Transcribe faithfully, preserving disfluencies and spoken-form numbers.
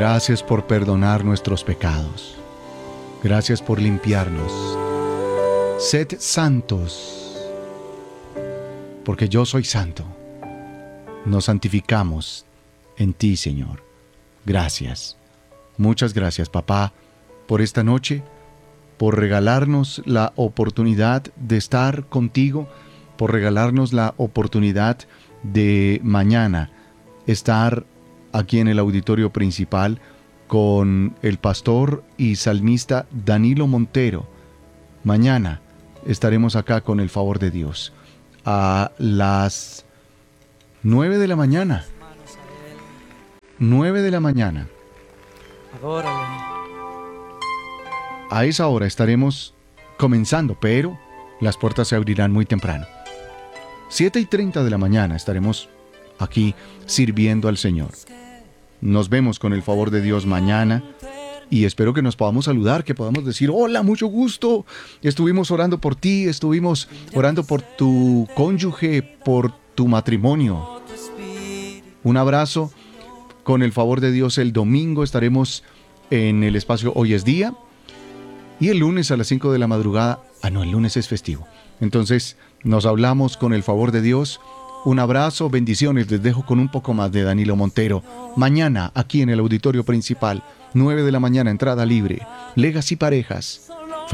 Gracias por perdonar nuestros pecados. Gracias por limpiarnos. Sed santos, porque yo soy santo. Nos santificamos en ti, Señor. Gracias. Muchas gracias, papá, por esta noche, por regalarnos la oportunidad de estar contigo, por regalarnos la oportunidad de mañana estar aquí en el auditorio principal con el pastor y salmista Danilo Montero. Mañana estaremos acá con el favor de Dios a las nueve de la mañana. nueve de la mañana. Adórale. A esa hora estaremos comenzando, pero las puertas se abrirán muy temprano. siete y treinta de la mañana estaremos aquí sirviendo al Señor. Nos vemos con el favor de Dios mañana y espero que nos podamos saludar, que podamos decir: hola, mucho gusto. Estuvimos orando por ti, estuvimos orando por tu cónyuge, por tu matrimonio. Un abrazo. Con el favor de Dios, el domingo estaremos en el espacio Hoy es Día. Y el lunes a las cinco de la madrugada, ah no, el lunes es festivo. Entonces nos hablamos con el favor de Dios. Un abrazo, bendiciones. Les dejo con un poco más de Danilo Montero. Mañana, aquí en el auditorio principal, nueve de la mañana, entrada libre. Legacy Parejas.